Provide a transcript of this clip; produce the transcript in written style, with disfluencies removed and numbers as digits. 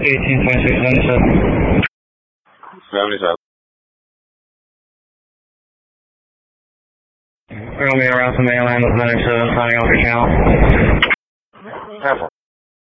182677. 77. Romeo around to mainland with 97, signing off your channel. Careful.